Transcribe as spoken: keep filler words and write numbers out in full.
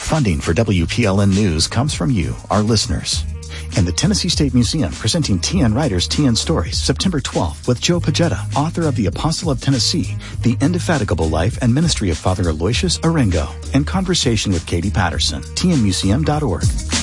Funding for W P L N News comes from you, our listeners. And the Tennessee State Museum presenting T N Writers T N Stories, September twelfth, with Joe Pagetta, author of The Apostle of Tennessee, The Indefatigable Life and Ministry of Father Aloysius Arengo, and conversation with Katie Patterson, T N museum dot org.